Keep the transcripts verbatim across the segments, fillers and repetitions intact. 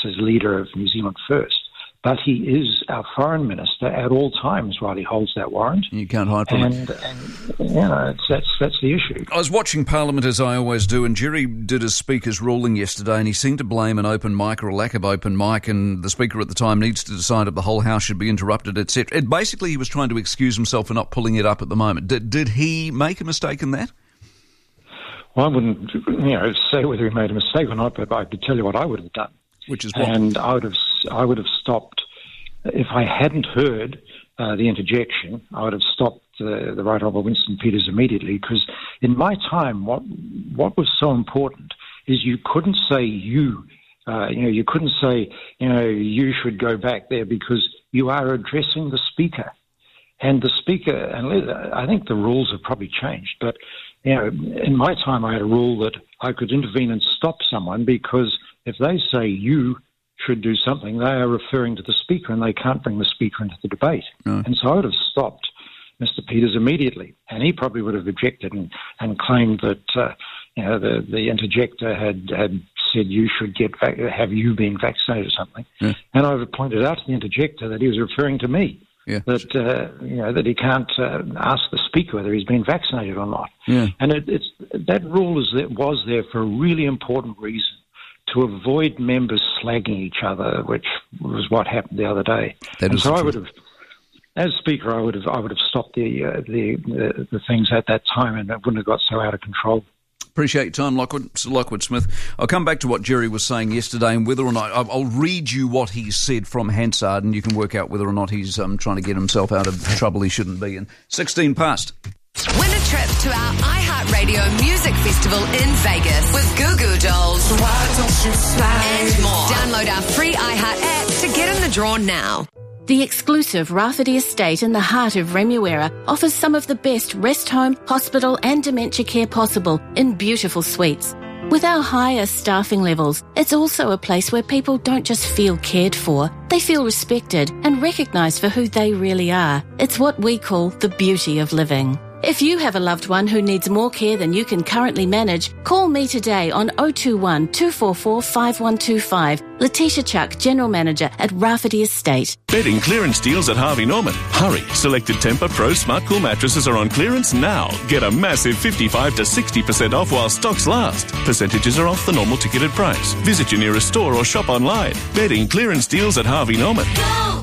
as leader of New Zealand First. But he is our foreign minister at all times while he holds that warrant. You can't hide from and, it. And, you know, it's, that's, that's the issue. I was watching Parliament, as I always do, and Jerry did his Speaker's ruling yesterday, and he seemed to blame an open mic or a lack of open mic, and the Speaker at the time needs to decide if the whole House should be interrupted, et cetera. And basically, he was trying to excuse himself for not pulling it up at the moment. Did, did he make a mistake in that? Well, I wouldn't, you know, say whether he made a mistake or not, but I could tell you what I would have done. Which is what? And I would have, I would have stopped. If I hadn't heard uh, the interjection, I would have stopped uh, the Right Honourable Winston Peters immediately, because in my time, what what was so important is you couldn't say you, uh, you know, you couldn't say, you know, you should go back there, because you are addressing the Speaker. And the Speaker, and I think the rules have probably changed, but, you know, in my time I had a rule that I could intervene and stop someone, because if they say you should do something, they are referring to the Speaker, and they can't bring the Speaker into the debate. No. And so I would have stopped Mister Peters immediately, and he probably would have objected and, and claimed that uh, you know the, the interjector had, had said you should get vac- have you been vaccinated or something. Yeah. And I would have pointed out to the interjector that he was referring to me. Yeah. That uh, you know that he can't uh, ask the Speaker whether he's been vaccinated or not. Yeah. And it, it's that rule is that was there for a really important reason, to avoid members slagging each other, which was what happened the other day. That and so I would have, as Speaker, I would have I would have stopped the, uh, the the the things at that time, and it wouldn't have got so out of control. Appreciate your time, Lockwood, Sir Lockwood Smith. I'll come back to what Jerry was saying yesterday, and whether or not I'll read you what he said from Hansard, and you can work out whether or not he's um, trying to get himself out of trouble he shouldn't be in. Sixteen past. Win a trip to our iHeartRadio Music Festival in Vegas with Goo Goo Dolls and more. Download our free iHeart app to get in the draw now. The exclusive Rafferty Estate in the heart of Remuera offers some of the best rest home, hospital and dementia care possible in beautiful suites. With our higher staffing levels, it's also a place where people don't just feel cared for, they feel respected and recognised for who they really are. It's what we call the beauty of living. If you have a loved one who needs more care than you can currently manage, call me today on oh two one, two four four, five one two five. Letitia Chuck, General Manager at Rafferty Estate. Bedding clearance deals at Harvey Norman. Hurry! Selected Tempur Pro Smart Cool mattresses are on clearance now. Get a massive fifty-five to sixty percent off while stocks last. Percentages are off the normal ticketed price. Visit your nearest store or shop online. Bedding clearance deals at Harvey Norman. Go!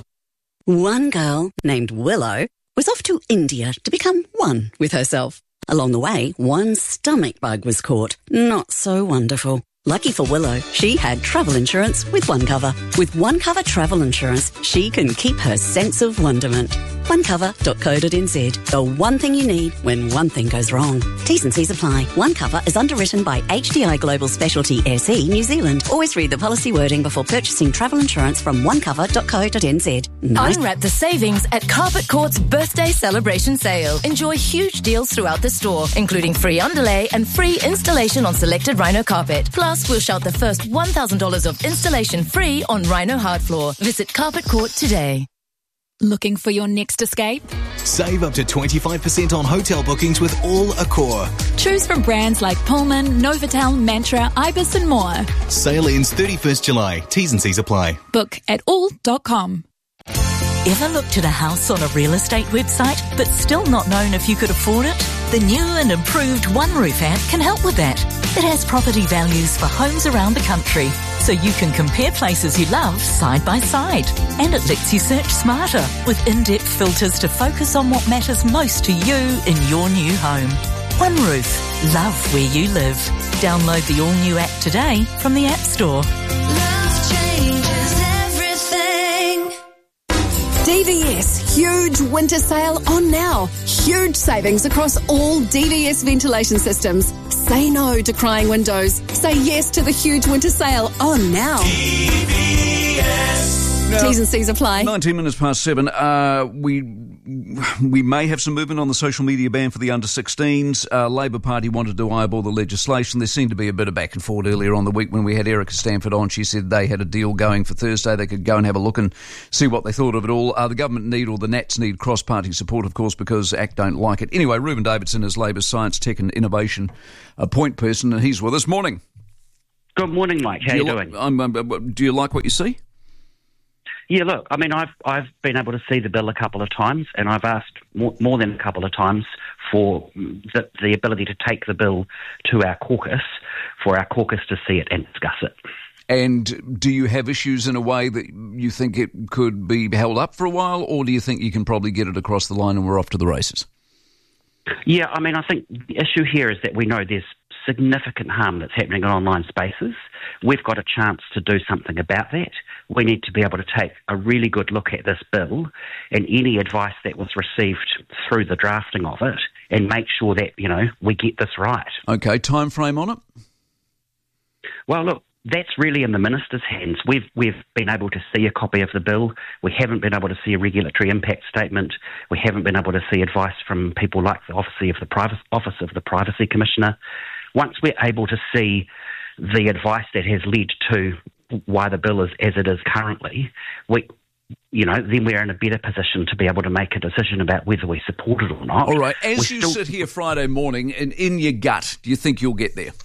One girl named Willow was off to India to become one with herself. Along the way, one stomach bug was caught. Not so wonderful. Lucky for Willow, she had travel insurance with OneCover. With OneCover travel insurance, she can keep her sense of wonderment. one cover dot co dot n z. The one thing you need when one thing goes wrong. T's and C's apply. OneCover is underwritten by H D I Global Specialty S E New Zealand. Always read the policy wording before purchasing travel insurance from one cover dot co dot n z. Nice. Unwrap the savings at Carpet Court's birthday celebration sale. Enjoy huge deals throughout the store, including free underlay and free installation on selected Rhino carpet. Plus, we'll shout the first one thousand dollars of installation free on Rhino hard floor. Visit Carpet Court today. Looking for your next escape? Save up to twenty-five percent on hotel bookings with All Accor. Choose from brands like Pullman, Novotel, Mantra, Ibis and more. Sale ends thirty-first July. T's and C's apply. Book at all dot com. Ever looked at a house on a real estate website but still not known if you could afford it? The new and improved OneRoof app can help with that. It has property values for homes around the country, so you can compare places you love side by side. And it lets you search smarter with in-depth filters to focus on what matters most to you in your new home. OneRoof. Love where you live. Download the all-new app today from the App Store. Love changes everything. D V S huge winter sale on now. Huge savings across all D V S ventilation systems. Say no to crying windows. Say yes to the huge winter sale on now. D V S. Now, T's and C's apply. nineteen minutes past seven. Uh, we we may have some movement on the social media ban for the under sixteens. Uh, Labor Party wanted to eyeball the legislation. There seemed to be a bit of back and forth earlier on the week when we had Erica Stanford on. She said they had a deal going for Thursday. They could go and have a look and see what they thought of it all. Uh, the government need, or the Nats need, cross-party support, of course, because A C T don't like it. Anyway, Reuben Davidson is Labor's Science, Tech and Innovation uh, point person, and he's with us. Morning. Good morning, Mike. How are you, you li- doing? I'm, um, do you like what you see? Yeah, look, I mean, I've I've been able to see the bill a couple of times, and I've asked more, more than a couple of times for the, the ability to take the bill to our caucus, for our caucus to see it and discuss it. And do you have issues in a way that you think it could be held up for a while, or do you think you can probably get it across the line and we're off to the races? Yeah, I mean, I think the issue here is that we know there's significant harm that's happening in online spaces. We've got a chance to do something about that. We need to be able to take a really good look at this bill and any advice that was received through the drafting of it and make sure that, you know, we get this right. Okay, time frame on it? Well, look, that's really in the Minister's hands. We've we've been able to see a copy of the bill. We haven't been able to see a regulatory impact statement. We haven't been able to see advice from people like the Office of the Privacy, Office of the Privacy Commissioner. Once we're able to see the advice that has led to why the bill is as it is currently, we, you know, then we're in a better position to be able to make a decision about whether we support it or not. All right, as we you still... sit here Friday morning, and in your gut, do you think you'll get there?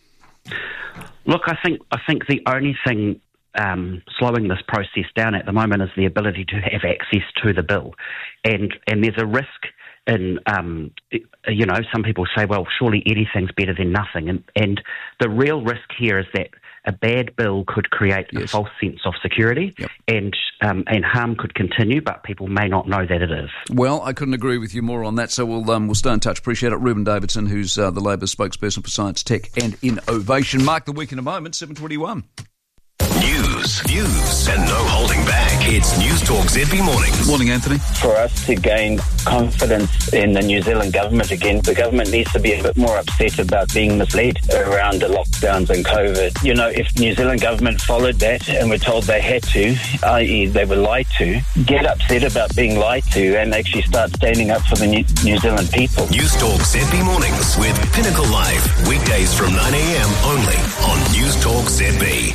Look, I think I think the only thing um, slowing this process down at the moment is the ability to have access to the bill, and and there's a risk in, um, you know, some people say, well, surely anything's better than nothing, and and the real risk here is that a bad bill could create yes. a false sense of security, yep. and um, and harm could continue, but people may not know that it is. Well, I couldn't agree with you more on that, so we'll um, we'll stay in touch. Appreciate it. Ruben Davidson, who's uh, the Labor spokesperson for Science, Tech and Innovation. Mark the week in a moment, seven twenty-one. News, views, and no holding back. It's News Talk Z B Mornings. Morning, Anthony. For us to gain confidence in the New Zealand government again, the government needs to be a bit more upset about being misled around the lockdowns and COVID. You know, if New Zealand government followed that and were told they had to, that is they were lied to, get upset about being lied to and actually start standing up for the New, New Zealand people. News Talk Z B Mornings with Pinnacle Live. Weekdays from nine a.m. only on News Talk Z B.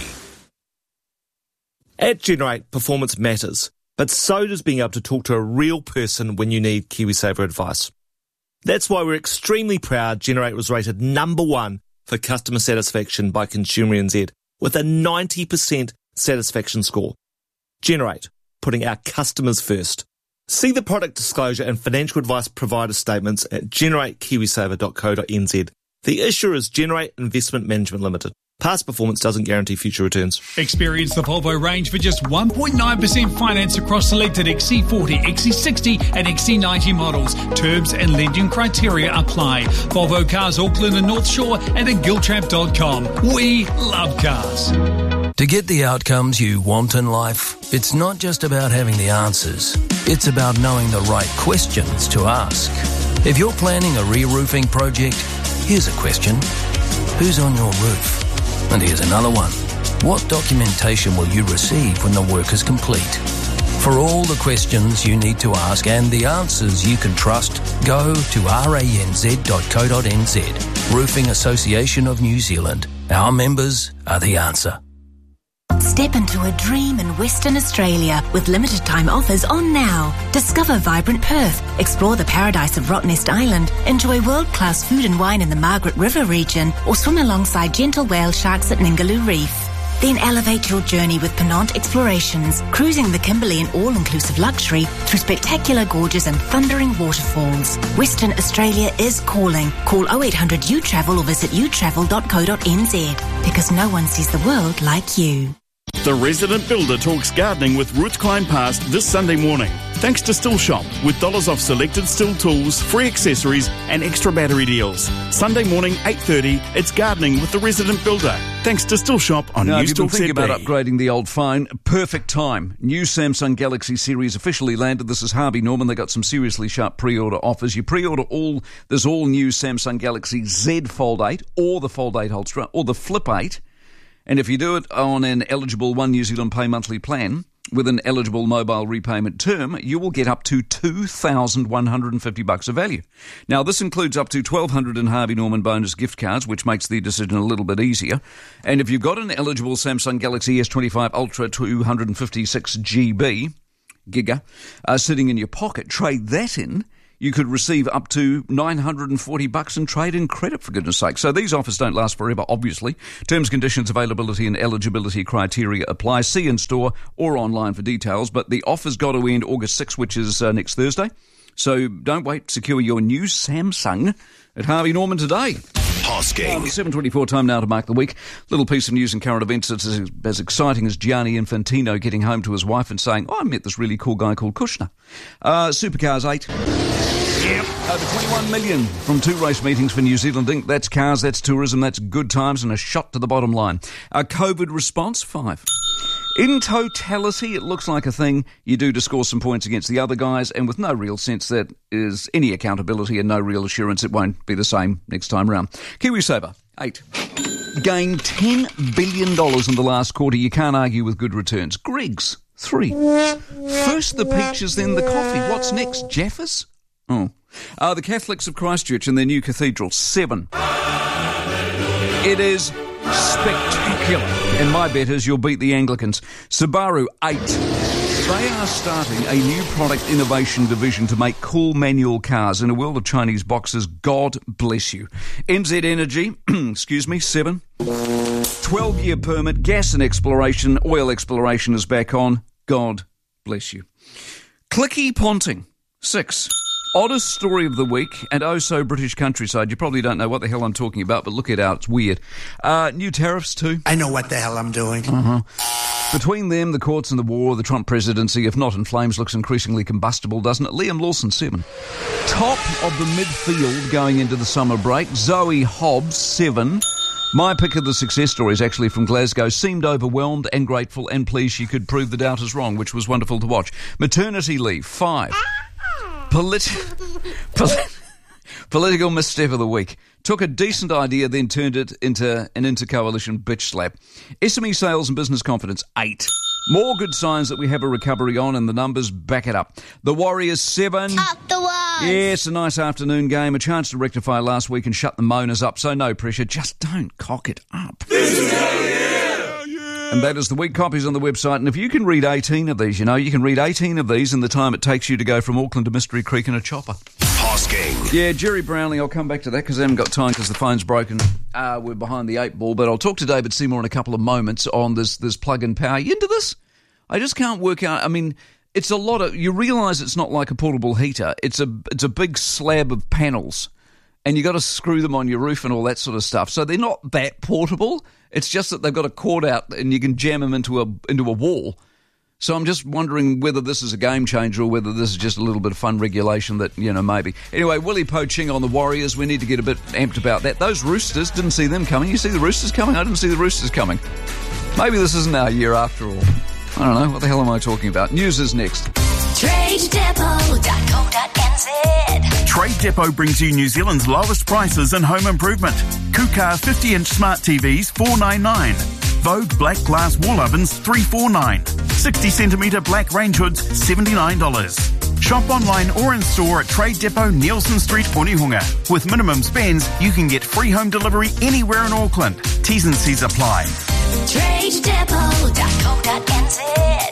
At Generate, performance matters, but so does being able to talk to a real person when you need KiwiSaver advice. That's why we're extremely proud Generate was rated number one for customer satisfaction by Consumer N Z with a ninety percent satisfaction score. Generate, putting our customers first. See the product disclosure and financial advice provider statements at generate kiwisaver dot co dot n z. The issuer is Generate Investment Management Limited. Past performance doesn't guarantee future returns. Experience the Volvo range for just one point nine percent finance across selected X C forty, X C sixty and X C ninety models. Terms and lending criteria apply. Volvo Cars Auckland and North Shore and at giltrap dot com. We love cars. To get the outcomes you want in life, it's not just about having the answers. It's about knowing the right questions to ask. If you're planning a re-roofing project, here's a question. Who's on your roof? And here's another one. What documentation will you receive when the work is complete? For all the questions you need to ask and the answers you can trust, go to ranz dot co dot n z. Roofing Association of New Zealand. Our members are the answer. Step into a dream in Western Australia with limited time offers on now. Discover vibrant Perth, explore the paradise of Rottnest Island, enjoy world-class food and wine in the Margaret River region, or swim alongside gentle whale sharks at Ningaloo Reef. Then elevate your journey with Penant Explorations, cruising the Kimberley in all-inclusive luxury through spectacular gorges and thundering waterfalls. Western Australia is calling. Call oh eight hundred U travel or visit u travel dot co dot n z because no one sees the world like you. The Resident Builder talks gardening with Ruth Klein Past this Sunday morning. Thanks to Still Shop, with dollars off selected Still tools, free accessories and extra battery deals. Sunday morning, eight thirty, it's gardening with the Resident Builder. Thanks to Still Shop on now, News Talk Z B. If you've been thinking about upgrading the old phone, perfect time. New Samsung Galaxy series officially landed. This is Harvey Norman. They got some seriously sharp pre-order offers. You pre-order all, there's all new Samsung Galaxy Z Fold eight or the Fold eight Ultra or the Flip eight. And if you do it on an eligible One New Zealand Pay monthly plan with an eligible mobile repayment term, you will get up to two thousand one hundred fifty bucks of value. Now, this includes up to twelve hundred in Harvey Norman bonus gift cards, which makes the decision a little bit easier. And if you've got an eligible Samsung Galaxy S twenty-five Ultra two hundred fifty-six G B, Giga, uh, sitting in your pocket, trade that in. you could receive up to nine hundred forty bucks in trade-in credit, for goodness sake. So these offers don't last forever, obviously. Terms, conditions, availability and eligibility criteria apply. See in-store or online for details. But the offer's got to end August sixth, which is uh, next Thursday. So don't wait. Secure your new Samsung at Harvey Norman today. Hosking. Um, seven twenty-four, time now to mark the week. Little piece of news and current events. It's as, as exciting as Gianni Infantino getting home to his wife and saying, oh, I met this really cool guy called Kushner. Uh, Supercars eight. Yep. Over twenty-one million from two race meetings for New Zealand Incorporated. That's cars, that's tourism, that's good times and a shot to the bottom line. A COVID response, five. In totality, it looks like a thing you do to score some points against the other guys, and with no real sense that is any accountability and no real assurance it won't be the same next time round. KiwiSaver, eight. Gained ten billion dollars in the last quarter. You can't argue with good returns. Greggs, three. First the peaches, then the coffee. What's next, Jaffers? Oh. Uh, the Catholics of Christchurch and their new cathedral, seven. It is spectacular. And my bet is you'll beat the Anglicans. Subaru, eight. They are starting a new product innovation division to make cool manual cars in a world of Chinese boxes. God bless you. N Z Energy, excuse me, seven. twelve-year permit, gas and exploration, oil exploration is back on. God bless you. Clicky Ponting, six. Oddest story of the week, and oh so British countryside. You probably don't know what the hell I'm talking about, but look it out, it's weird. Uh, new tariffs too. I know what the hell I'm doing. Uh-huh. Between them, the courts and the war, the Trump presidency, if not in flames, looks increasingly combustible, doesn't it? Liam Lawson, seven. Top of the midfield going into the summer break, Zoe Hobbs, seven. My pick of the success stories, actually, from Glasgow, seemed overwhelmed and grateful and pleased she could prove the doubters wrong, which was wonderful to watch. Maternity leave, five. Polit- polit- political misstep of the week. Took a decent idea, then turned it into an inter-coalition bitch slap. S M E sales and business confidence, eight. More good signs that we have a recovery on, and the numbers back it up. The Warriors, seven. Up the Warriors. Yes, a nice afternoon game. A chance to rectify last week and shut the moaners up, so no pressure. Just don't cock it up. This is hell yeah. And that is the week. Copies on the website. And if you can read eighteen of these, you know, you can read eighteen of these in the time it takes you to go from Auckland to Mystery Creek in a chopper. Hosking. Yeah, Jerry Brownlee, I'll come back to that because I haven't got time because the phone's broken. Uh, we're behind the eight ball. But I'll talk to David Seymour in a couple of moments on this, this plug-in power. You into this? I just can't work out. I mean, it's a lot of... You realise it's not like a portable heater. It's a, it's a big slab of panels. And you got to screw them on your roof and all that sort of stuff. So they're not that portable. It's just that they've got a cord out and you can jam them into a into a wall. So I'm just wondering whether this is a game changer or whether this is just a little bit of fun regulation that, you know, maybe. Anyway, Willie Po Ching on the Warriors. We need to get a bit amped about that. Those Roosters, didn't see them coming. You see the Roosters coming? I didn't see the Roosters coming. Maybe this isn't our year after all. I don't know. What the hell am I talking about? News is next. trade depot dot co dot n z. Trade Depot brings you New Zealand's lowest prices in home improvement. Kukar fifty-inch smart T Vs, four ninety-nine. Vogue black glass wall ovens, three forty-nine. sixty centimetre black range hoods, seventy-nine dollars. Shop online or in store at Trade Depot, Nielsen Street, Onehunga. With minimum spends, you can get free home delivery anywhere in Auckland. T's and C's apply. trade depot dot co dot n z.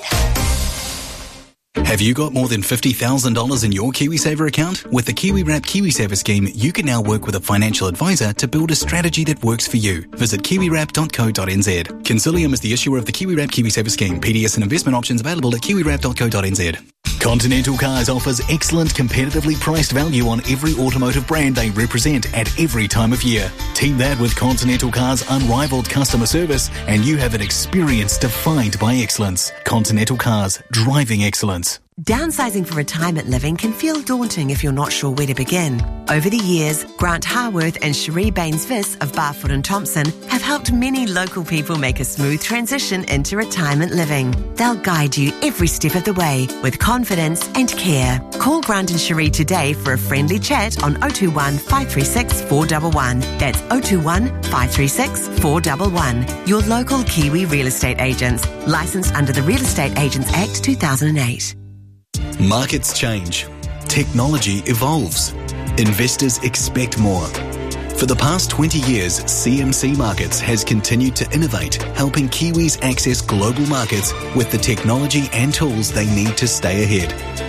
Have you got more than fifty thousand dollars in your KiwiSaver account? With the KiwiWrap KiwiSaver scheme, you can now work with a financial advisor to build a strategy that works for you. Visit kiwi wrap dot co dot n z. Consilium is the issuer of the KiwiWrap KiwiSaver scheme. P D S and investment options available at kiwi wrap dot co dot n z. Continental Cars offers excellent competitively priced value on every automotive brand they represent at every time of year. Team that with Continental Cars' unrivaled customer service and you have an experience defined by excellence. Continental Cars, driving excellence. Downsizing for retirement living can feel daunting if you're not sure where to begin. Over the years, Grant Harworth and Cherie Baines-Viss of Barfoot and Thompson have helped many local people make a smooth transition into retirement living. They'll guide you every step of the way with confidence and care. Call Grant and Cherie today for a friendly chat on oh two one, five three six, four one one. That's oh two one, five three six, four one one. Your local Kiwi real estate agents. Licensed under the Real Estate Agents Act two thousand eight. Markets change. Technology evolves. Investors expect more. For the past twenty years, C M C Markets has continued to innovate, helping Kiwis access global markets with the technology and tools they need to stay ahead.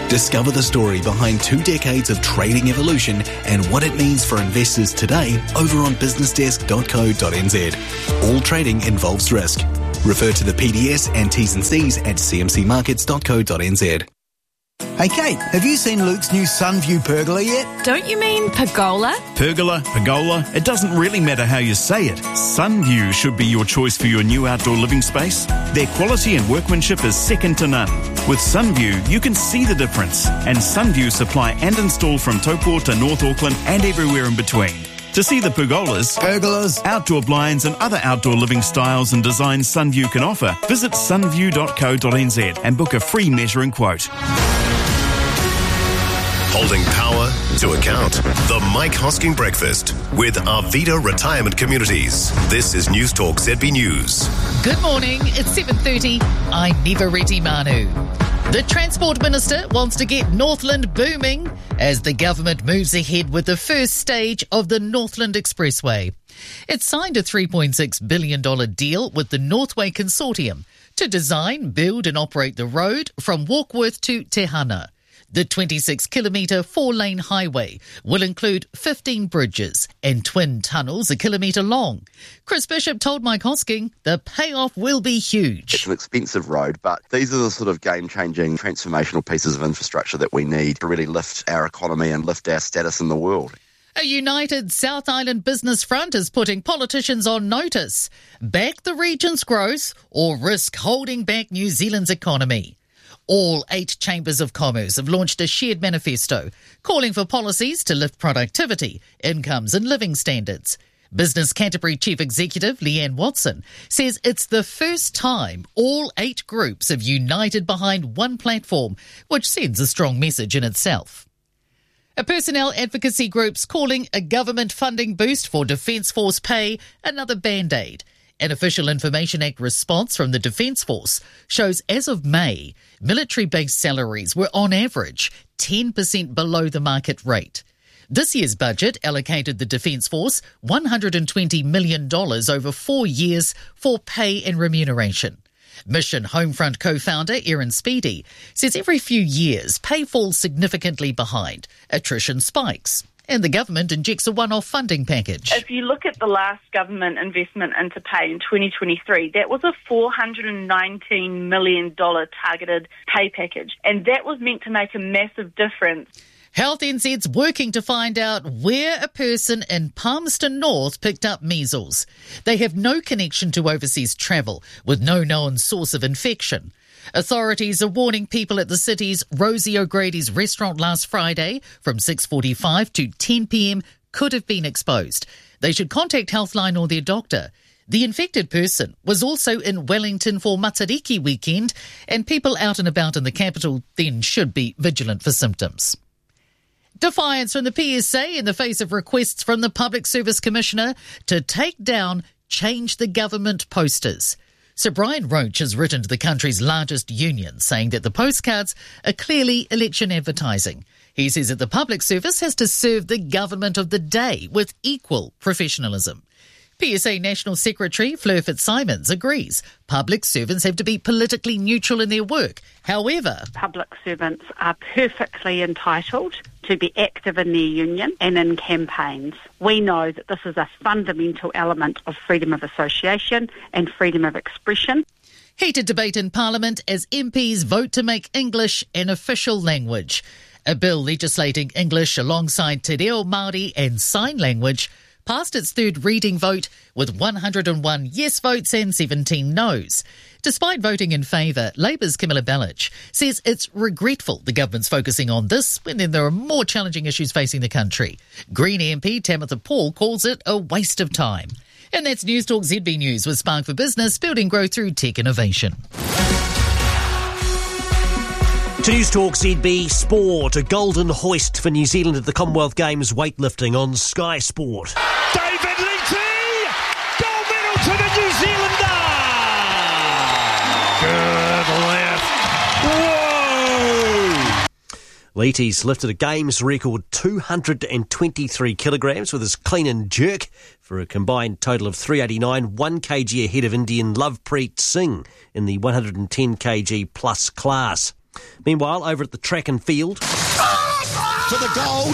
Discover the story behind two decades of trading evolution and what it means for investors today over on business desk dot co dot n z. All trading involves risk. Refer to the P D S and T's and C's at c m c markets dot co dot n z. Hey Kate, have you seen Luke's new Sunview pergola yet? Don't you mean pergola? Pergola, pergola, it doesn't really matter how you say it. Sunview should be your choice for your new outdoor living space. Their quality and workmanship is second to none. With Sunview, you can see the difference. And Sunview supply and install from Taupo to North Auckland and everywhere in between. To see the pergolas, pergolas, outdoor blinds and other outdoor living styles and designs Sunview can offer, visit sunview dot co dot n z and book a free measuring quote. Holding power to account. The Mike Hosking Breakfast with Arvida Retirement Communities. This is News Talk Z B News. Good morning. It's seven thirty. I'm Nivareti Manu. The Transport Minister wants to get Northland booming as the government moves ahead with the first stage of the Northland Expressway. It signed a three point six billion dollars deal with the Northway Consortium to design, build and operate the road from Warkworth to Te Hana. The twenty-six kilometre four-lane highway will include fifteen bridges and twin tunnels a kilometre long. Chris Bishop told Mike Hosking the payoff will be huge. It's an expensive road, but these are the sort of game-changing, transformational pieces of infrastructure that we need to really lift our economy and lift our status in the world. A united South Island business front is putting politicians on notice. Back the region's growth or risk holding back New Zealand's economy. All eight chambers of commerce have launched a shared manifesto calling for policies to lift productivity, incomes and living standards. Business Canterbury Chief Executive Leanne Watson says it's the first time all eight groups have united behind one platform, which sends a strong message in itself. A personnel advocacy group's calling a government funding boost for Defence Force pay another band-aid. An Official Information Act response from the Defence Force shows as of May, military-based salaries were on average ten percent below the market rate. This year's budget allocated the Defence Force one hundred twenty million dollars over four years for pay and remuneration. Mission Homefront co-founder Erin Speedy says every few years pay falls significantly behind, attrition spikes, and the government injects a one-off funding package. If you look at the last government investment into pay in twenty twenty-three, that was a four hundred nineteen million dollars targeted pay package, and that was meant to make a massive difference. Health N Z's working to find out where a person in Palmerston North picked up measles. They have no connection to overseas travel, with no known source of infection. Authorities are warning people at the city's Rosie O'Grady's restaurant last Friday from six forty-five to ten p.m. could have been exposed. They should contact Healthline or their doctor. The infected person was also in Wellington for Matariki weekend, and people out and about in the capital then should be vigilant for symptoms. Defiance from the P S A in the face of requests from the Public Service Commissioner to take down Change the Government posters. Sir Brian Roach has written to the country's largest union saying that the postcards are clearly election advertising. He says that the public service has to serve the government of the day with equal professionalism. P S A National Secretary Fleur Fitzsimons agrees public servants have to be politically neutral in their work. However, public servants are perfectly entitled to be active in their union and in campaigns. We know that this is a fundamental element of freedom of association and freedom of expression. Heated debate in Parliament as M Ps vote to make English an official language. A bill legislating English alongside Te Reo Māori and Sign Language passed its third reading vote with one hundred one yes votes and seventeen noes. Despite voting in favour, Labour's Camilla Bellich says it's regretful the government's focusing on this when there are more challenging issues facing the country. Green M P Tamitha Paul calls it a waste of time. And that's News Talk Z B News with Spark for Business, building growth through tech innovation. To News Talk Z B Sport, a golden hoist for New Zealand at the Commonwealth Games weightlifting on Sky Sport. David Leite! Gold medal to the New Zealander! Good lift. Whoa! Leite's lifted a Games record two hundred twenty-three kilograms with his clean and jerk for a combined total of three eighty-nine, one kilogram ahead of Indian Lovepreet Singh in the one hundred ten kilogram plus class. Meanwhile, over at the track and field... For the gold.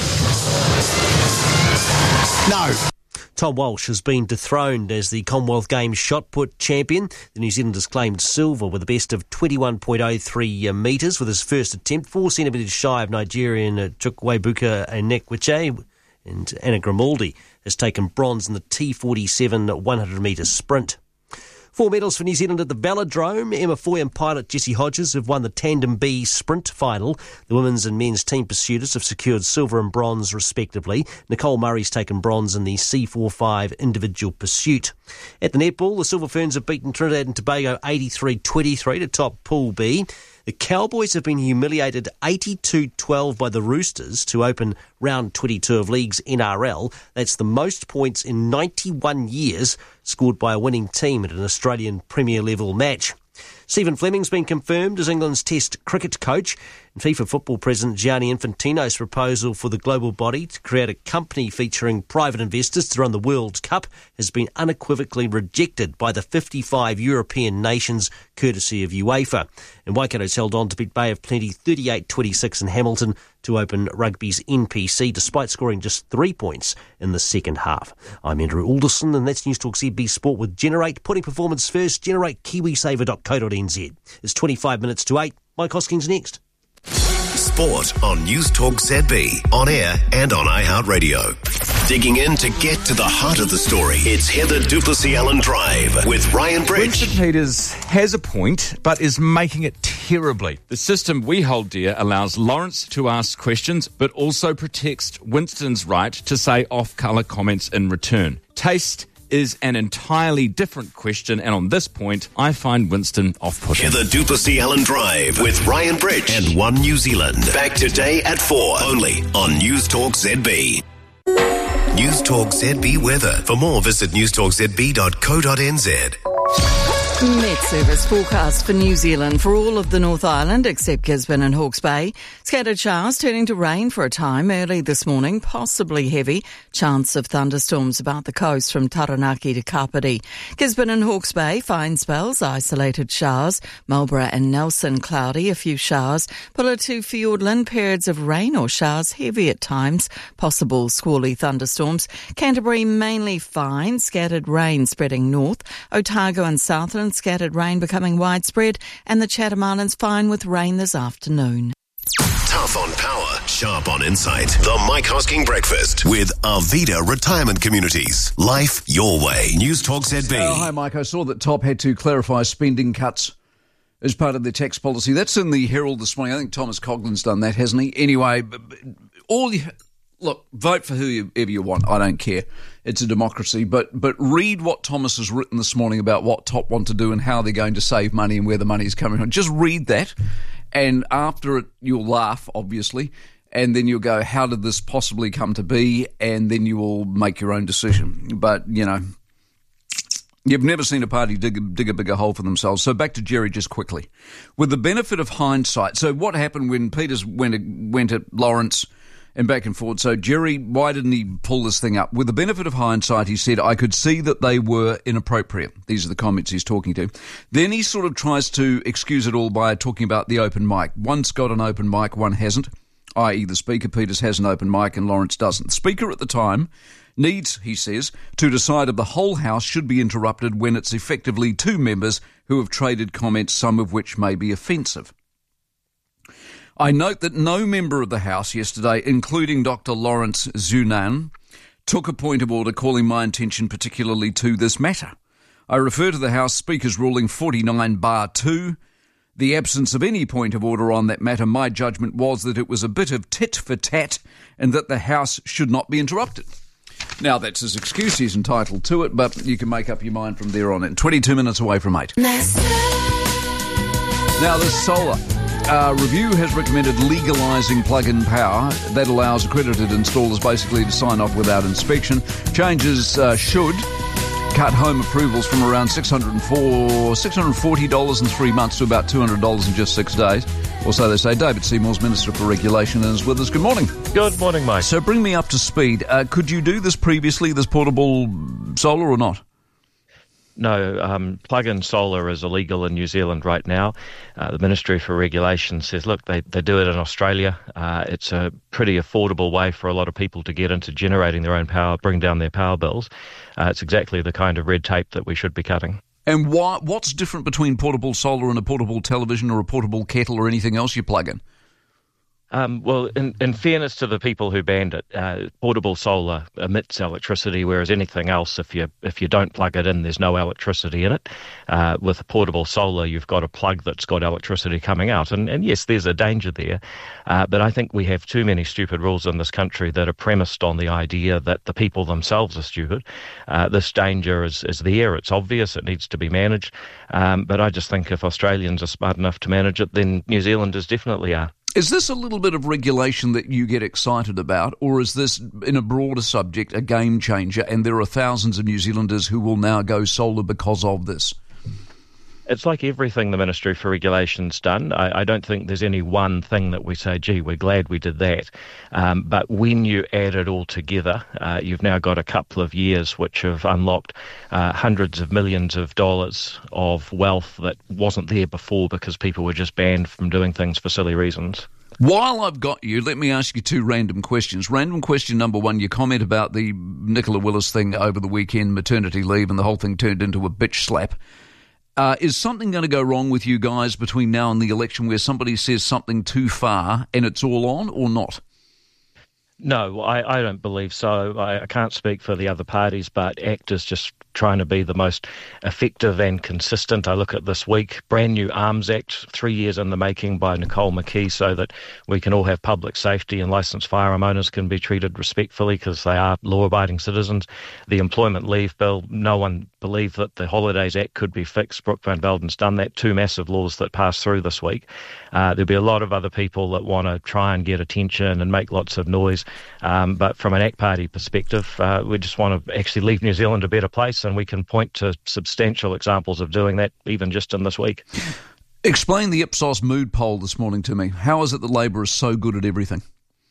No. Tom Walsh has been dethroned as the Commonwealth Games shot put champion. The New Zealanders claimed silver with a best of twenty-one point oh three metres with his first attempt, four centimetres shy of Nigerian uh, Chukwuebuka Enekweche, and Anna Grimaldi has taken bronze in the T forty-seven one hundred metre sprint. Four medals for New Zealand at the Velodrome. Emma Foy and pilot Jessie Hodges have won the Tandem B sprint final. The women's and men's team pursuiters have secured silver and bronze respectively. Nicole Murray's taken bronze in the C forty-five individual pursuit. At the netball, the Silver Ferns have beaten Trinidad and Tobago eighty-three twenty-three to top Pool B. The Cowboys have been humiliated eighty-two twelve by the Roosters to open round twenty-two of League's N R L. That's the most points in ninety-one years scored by a winning team at an Australian Premier level match. Stephen Fleming's been confirmed as England's Test cricket coach. And FIFA football president Gianni Infantino's proposal for the global body to create a company featuring private investors to run the World Cup has been unequivocally rejected by the fifty-five European nations, courtesy of UEFA. And Waikato's held on to beat Bay of Plenty thirty-eight twenty-six in Hamilton to open rugby's N P C, despite scoring just three points in the second half. I'm Andrew Alderson, and that's News Talk Z B Sport with Generate, putting performance first. Generate kiwisaver dot co dot n z. It's twenty-five minutes to eight. Mike Hoskins next. Sport on News Talk Z B, on air and on iHeartRadio. Digging in to get to the heart of the story, it's Heather Duplessis-Allen Drive with Ryan Bridge. Winston Peters has a point, but is making it terribly. The system we hold dear allows Lawrence to ask questions, but also protects Winston's right to say off-colour comments in return. Taste is an entirely different question, and on this point, I find Winston off-putting. Heather Duplessis-Allen Drive with Ryan Bridge and One New Zealand. Back today at four, only on News Talk Z B. News Talk Z B weather. For more, visit news talk z b dot co dot n z. Met Service forecast for New Zealand for all of the North Island except Gisborne and Hawke's Bay. Scattered showers turning to rain for a time early this morning, possibly heavy. Chance of thunderstorms about the coast from Taranaki to Kapiti. Gisborne and Hawke's Bay, fine spells, isolated showers. Marlborough and Nelson, cloudy, a few showers. Pulla to Fiordland, periods of rain or showers, heavy at times. Possible squally thunderstorms. Canterbury, mainly fine, scattered rain spreading north. Otago and Southland, scattered rain becoming widespread, and the Chatham Islands fine with rain this afternoon. Tough on power, sharp on insight. The Mike Hosking Breakfast with Arvida Retirement Communities. Life your way. News Talk Z B. Oh, hi, Mike. I saw that Top had to clarify spending cuts as part of their tax policy. That's in the Herald this morning. I think Thomas Coughlin's done that, hasn't he? Anyway, all you... Look, vote for whoever you want. I don't care. It's a democracy. But but read what Thomas has written this morning about what Top want to do and how they're going to save money and where the money is coming from. Just read that. And after it, you'll laugh, obviously. And then you'll go, how did this possibly come to be? And then you will make your own decision. But, you know, you've never seen a party dig, dig a bigger hole for themselves. So back to Jerry just quickly. With the benefit of hindsight, so what happened when Peters went, went at Lawrence and back and forth? So Jerry, why didn't he pull this thing up? With the benefit of hindsight, he said, I could see that they were inappropriate. These are the comments he's talking to. Then he sort of tries to excuse it all by talking about the open mic. One's got an open mic, one hasn't, that is the Speaker, Peters, has an open mic and Lawrence doesn't. The Speaker at the time needs, he says, to decide if the whole House should be interrupted when it's effectively two members who have traded comments, some of which may be offensive. I note that no member of the House yesterday, including Doctor Lawrence Zunan, took a point of order calling my attention particularly to this matter. I refer to the House Speaker's ruling forty-nine bar two. The absence of any point of order on that matter, my judgment was that it was a bit of tit for tat and that the House should not be interrupted. Now, that's his excuse. He's entitled to it, but you can make up your mind from there on in. twenty-two minutes away from eight. Now, this solar. Uh, Review has recommended legalising plug-in power. That allows accredited installers basically to sign off without inspection. Changes uh, should cut home approvals from around six hundred forty dollars in three months to about two hundred dollars in just six days. Or so they say. David Seymour's Minister for Regulation is with us. Good morning. Good morning, Mike. So bring me up to speed. Uh, could you do this previously, this portable solar, or not? No, um, plug-in solar is illegal in New Zealand right now. Uh, the Ministry for Regulation says, look, they, they do it in Australia. Uh, it's a pretty affordable way for a lot of people to get into generating their own power, bring down their power bills. Uh, it's exactly the kind of red tape that we should be cutting. And why, what's different between portable solar and a portable television or a portable kettle or anything else you plug in? Um, well, in, in fairness to the people who banned it, uh, portable solar emits electricity, whereas anything else, if you if you don't plug it in, there's no electricity in it. Uh, with portable solar, you've got a plug that's got electricity coming out. And, and yes, there's a danger there. Uh, but I think we have too many stupid rules in this country that are premised on the idea that the people themselves are stupid. Uh, this danger is, is there. It's obvious. It needs to be managed. Um, but I just think if Australians are smart enough to manage it, then New Zealanders definitely are. Is this a little bit of regulation that you get excited about, or is this, in a broader subject, a game changer, and there are thousands of New Zealanders who will now go solar because of this? It's like everything the Ministry for Regulation's done. I, I don't think there's any one thing that we say, gee, we're glad we did that. Um, but when you add it all together, uh, you've now got a couple of years which have unlocked uh, hundreds of millions of dollars of wealth that wasn't there before because people were just banned from doing things for silly reasons. While I've got you, let me ask you two random questions. Random question number one, your comment about the Nicola Willis thing over the weekend, maternity leave, and the whole thing turned into a bitch slap. Uh, is something going to go wrong with you guys between now and the election where somebody says something too far and it's all on, or not? No, I, I don't believe so. I, I can't speak for the other parties, but ACT is just trying to be the most effective and consistent. I look at this week, brand new Arms Act, three years in the making by Nicole McKee, so that we can all have public safety and licensed firearm owners can be treated respectfully because they are law-abiding citizens. The Employment Leave Bill, no one believed that the Holidays Act could be fixed. Brooke Van Velden's done that. Two massive laws that passed through this week. Uh, there'll be a lot of other people that want to try and get attention and make lots of noise. Um, but from an ACT Party perspective, uh, we just want to actually leave New Zealand a better place, and we can point to substantial examples of doing that even just in this week. Explain the Ipsos mood poll this morning to me. How is it that Labour is so good at everything?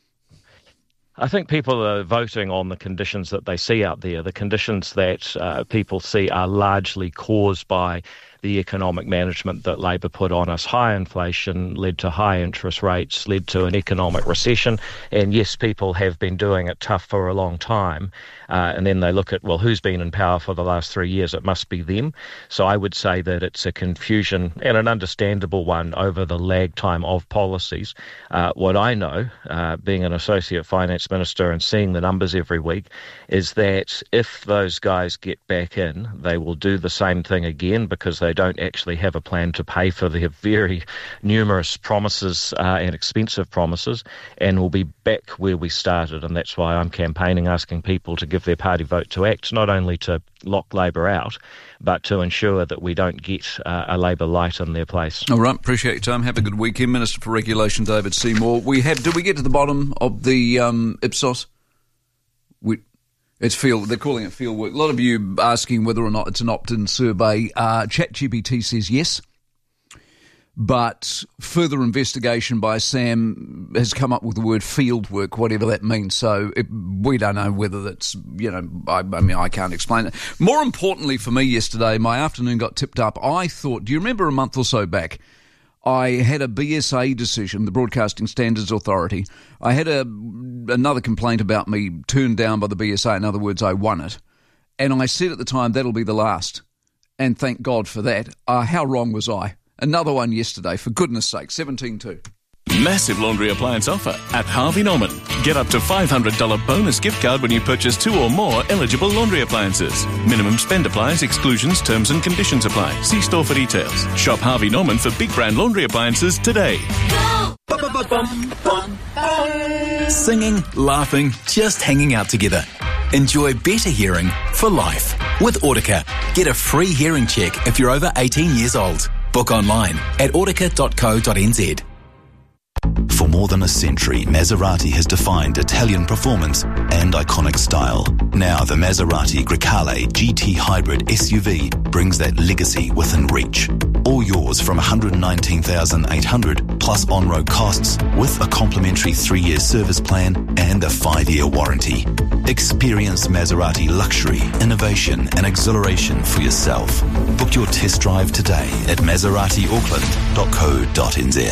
I think people are voting on the conditions that they see out there. The conditions that uh, people see are largely caused by the economic management that Labor put on us. High inflation led to high interest rates, led to an economic recession. And yes, people have been doing it tough for a long time. Uh, and then they look at, well, who's been in power for the last three years? It must be them. So I would say that it's a confusion, and an understandable one, over the lag time of policies. Uh, what I know, uh, being an associate finance minister and seeing the numbers every week, is that if those guys get back in, they will do the same thing again because they don't actually have a plan to pay for their very numerous promises uh, and expensive promises, and will be back where we started. And that's why I'm campaigning, asking people to give their party vote to ACT, not only to lock Labor out, but to ensure that we don't get uh, a Labor light in their place. All right, appreciate your time. Have a good weekend. Minister for Regulation, David Seymour. We have. Did we get to the bottom of the um, Ipsos? We, it's field. They're calling it field work. A lot of you asking whether or not it's an opt-in survey. Uh, ChatGPT says yes. But further investigation by Sam has come up with the word field work, whatever that means. So it, we don't know whether that's, you know, I, I mean, I can't explain it. More importantly for me yesterday, my afternoon got tipped up. I thought, do you remember a month or so back, I had a B S A decision, the Broadcasting Standards Authority. I had a another complaint about me turned down by the B S A. In other words, I won it. And I said at the time, that'll be the last. And thank God for that. Uh, how wrong was I? Another one yesterday, for goodness sake, seventeen two. Massive laundry appliance offer at Harvey Norman. Get up to five hundred dollars bonus gift card when you purchase two or more eligible laundry appliances. Minimum spend applies, exclusions, terms and conditions apply. See store for details. Shop Harvey Norman for big brand laundry appliances today. Singing, laughing, just hanging out together. Enjoy better hearing for life. With Audica, get a free hearing check if you're over eighteen years old. Book online at audica dot co dot n z. For more than a century, Maserati has defined Italian performance and iconic style. Now the Maserati Grecale G T Hybrid S U V brings that legacy within reach. All yours from one hundred nineteen thousand eight hundred dollars plus on-road costs with a complimentary three-year service plan and a five-year warranty. Experience Maserati luxury, innovation and exhilaration for yourself. Book your test drive today at maserati auckland dot co dot n z.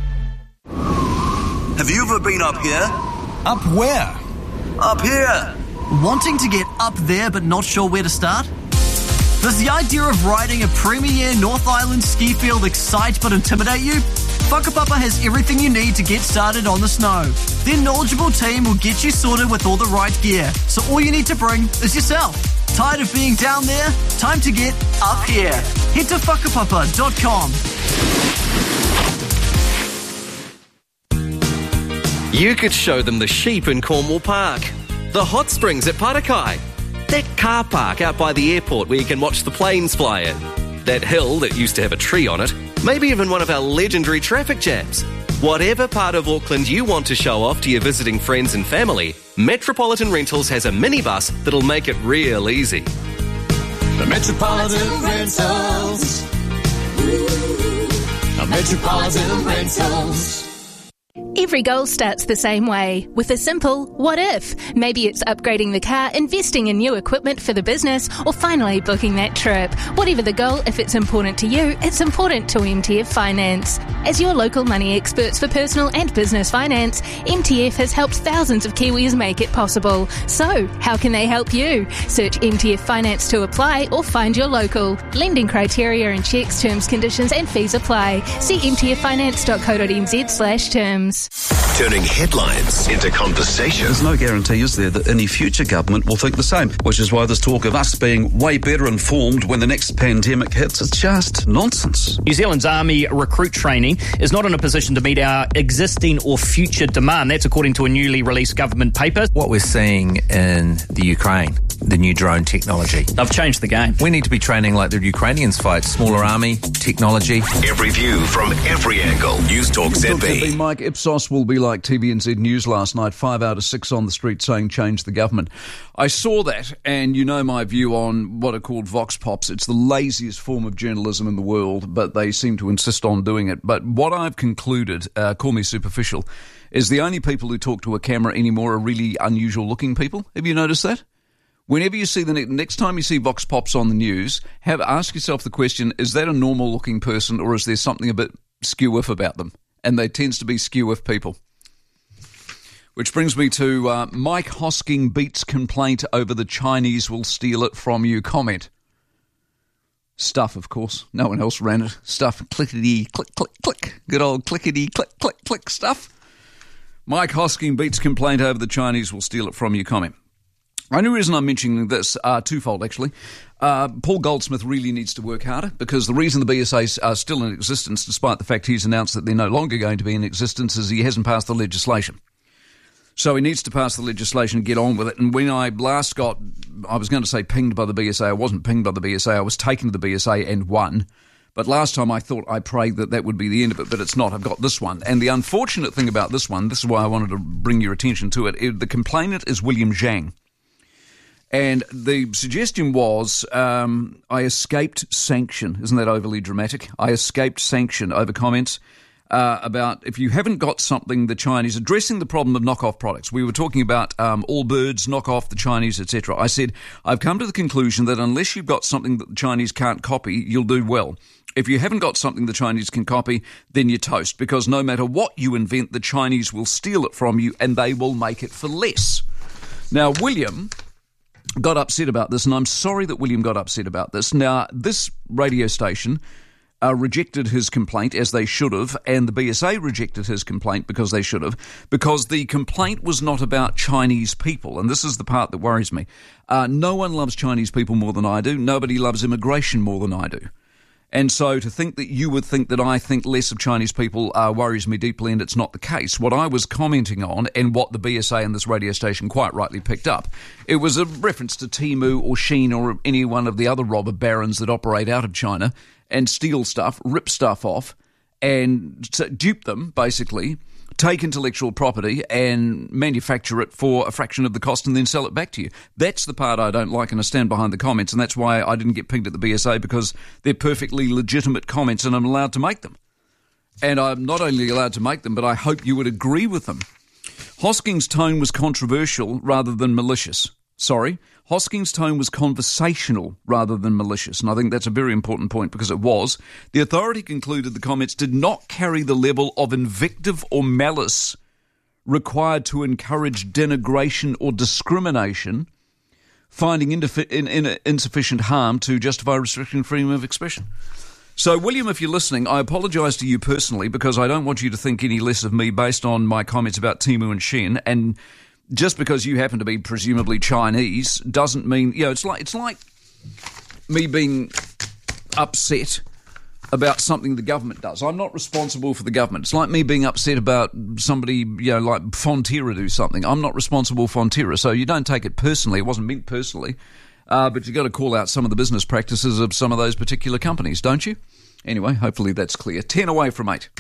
Have you ever been up here? Up where? Up here. Wanting to get up there but not sure where to start? Does the idea of riding a premier North Island ski field excite but intimidate you? Whakapapa has everything you need to get started on the snow. Their knowledgeable team will get you sorted with all the right gear, so all you need to bring is yourself. Tired of being down there? Time to get up here. Head to whakapapa dot com. You could show them the sheep in Cornwall Park, the hot springs at Parakai, that car park out by the airport where you can watch the planes fly in, that hill that used to have a tree on it, maybe even one of our legendary traffic jams. Whatever part of Auckland you want to show off to your visiting friends and family, Metropolitan Rentals has a minibus that'll make it real easy. The Metropolitan Rentals. The Metropolitan Rentals. Every goal starts the same way, with a simple what if. Maybe it's upgrading the car, investing in new equipment for the business, or finally booking that trip. Whatever the goal, if it's important to you, it's important to M T F Finance. As your local money experts for personal and business finance, M T F has helped thousands of Kiwis make it possible. So, how can they help you? Search M T F Finance to apply or find your local. Lending criteria and checks, terms, conditions and fees apply. See m t f finance dot co dot n z slash terms. Turning headlines into conversation. There's no guarantee, is there, that any future government will think the same, which is why this talk of us being way better informed when the next pandemic hits is just nonsense. New Zealand's Army recruit training is not in a position to meet our existing or future demand. That's according to a newly released government paper. What we're seeing in the Ukraine, the new drone technology. They've changed the game. We need to be training like the Ukrainians fight. Smaller army, technology. Every view from every angle. News Talk Z B. Mike Ipsos will be like T V N Z News last night, five out of six on the street saying change the government. I saw that, and you know my view on what are called vox pops. It's the laziest form of journalism in the world, but they seem to insist on doing it. But what I've concluded, uh, call me superficial, is the only people who talk to a camera anymore are really unusual looking people. Have you noticed that? Whenever you see the ne- next time you see vox pops on the news, have ask yourself the question, is that a normal looking person or is there something a bit skew-if about them? And they tends to be skew-if people. Which brings me to uh, Mike Hosking beats complaint over the Chinese will steal it from you comment. Stuff, of course. No one else ran it. Stuff. Clickety, click, click, click. Good old clickety, click, click, click stuff. Mike Hosking beats complaint over the Chinese will steal it from you comment. Only reason I'm mentioning this, uh, twofold actually. Uh, Paul Goldsmith really needs to work harder because the reason the B S A are still in existence, despite the fact he's announced that they're no longer going to be in existence, is he hasn't passed the legislation. So he needs to pass the legislation and get on with it. And when I last got, I was going to say pinged by the B S A, I wasn't pinged by the B S A, I was taken to the B S A and won. But last time I thought, I prayed that that would be the end of it, but it's not. I've got this one. And the unfortunate thing about this one, this is why I wanted to bring your attention to it, it the complainant is William Zhang. And the suggestion was, um, I escaped sanction. Isn't that overly dramatic? I escaped sanction over comments uh, about if you haven't got something, the Chinese, addressing the problem of knockoff products. We were talking about um, Allbirds, knockoff, the Chinese, et cetera. I said, I've come to the conclusion that unless you've got something that the Chinese can't copy, you'll do well. If you haven't got something the Chinese can copy, then you're toast, because no matter what you invent, the Chinese will steal it from you and they will make it for less. Now, William got upset about this, and I'm sorry that William got upset about this. Now, this radio station uh, rejected his complaint, as they should have, and the B S A rejected his complaint because they should have, because the complaint was not about Chinese people, and this is the part that worries me. Uh, no one loves Chinese people more than I do. Nobody loves immigration more than I do. And so to think that you would think that I think less of Chinese people uh, worries me deeply, and it's not the case. What I was commenting on, and what the B S A and this radio station quite rightly picked up, it was a reference to Temu or Shein or any one of the other robber barons that operate out of China and steal stuff, rip stuff off, and dupe them, basically, take intellectual property and manufacture it for a fraction of the cost and then sell it back to you. That's the part I don't like, and I stand behind the comments, and that's why I didn't get pinged at the B S A, because they're perfectly legitimate comments and I'm allowed to make them. And I'm not only allowed to make them, but I hope you would agree with them. Hosking's tone was controversial rather than malicious. Sorry, Hosking's tone was conversational rather than malicious, and I think that's a very important point because it was. The authority concluded the comments did not carry the level of invective or malice required to encourage denigration or discrimination, finding indif- in, in, insufficient harm to justify restricting freedom of expression. So, William, if you're listening, I apologise to you personally because I don't want you to think any less of me based on my comments about Temu and Shein. And just because you happen to be presumably Chinese doesn't mean, you know, it's like it's like me being upset about something the government does. I'm not responsible for the government. It's like me being upset about somebody, you know, like Fonterra do something. I'm not responsible for Fonterra, so you don't take it personally. It wasn't meant personally. Uh, but you've got to call out some of the business practices of some of those particular companies, don't you? Anyway, hopefully that's clear. Ten away from eight.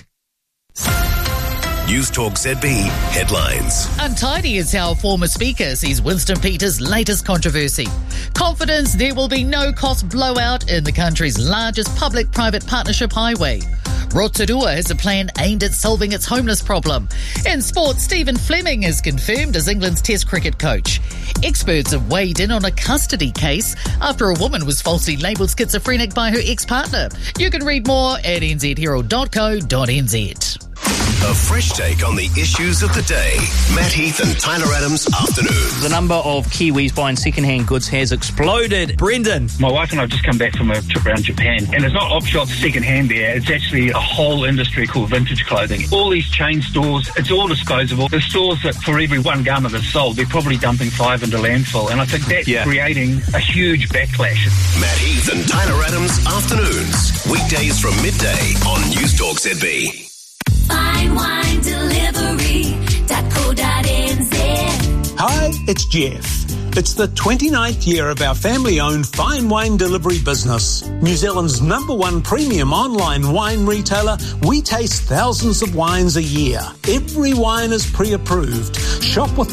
News Talk Z B headlines. Untidy is how former Speaker sees Winston Peters' latest controversy. Confidence there will be no cost blowout in the country's largest public-private partnership highway. Rotorua has a plan aimed at solving its homeless problem. In sport, Stephen Fleming is confirmed as England's Test cricket coach. Experts have weighed in on a custody case after a woman was falsely labelled schizophrenic by her ex-partner. You can read more at n z herald dot co dot n z. A fresh take on the issues of the day. Matt Heath and Tyler Adams afternoons. The number of Kiwis buying second-hand goods has exploded. Brendan. My wife and I have just come back from a trip around Japan, and it's not op shops second-hand there. It's actually a whole industry called vintage clothing. All these chain stores, it's all disposable. The stores that for every one garment that's sold, they're probably dumping five into landfill, and I think that's yeah. creating a huge backlash. Matt Heath and Tyler Adams afternoons. Weekdays from midday on News Talk Z B. Fine wine delivery dot co dot n z. Hi, it's Jeff. It's the twenty-ninth year of our family-owned fine wine delivery business. New Zealand's number one premium online wine retailer, we taste thousands of wines a year. Every wine is pre-approved. Shop with